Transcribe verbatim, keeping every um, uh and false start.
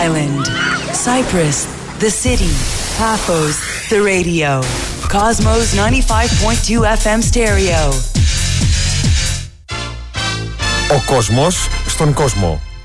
island. Cyprus, the city. Paphos, the radio. Cosmos ninety-five point two εφ εμ stereo. Ο κόσμος στον κόσμο.